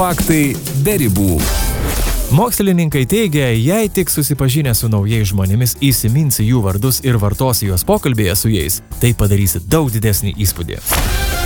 Faktai be ribų. Mokslininkai teigia, jei tik susipažinę su naujais žmonėmis įsiminsi jų vardus ir vartosi juos pokalbėje su jais, tai padarysi daug didesnį įspūdį.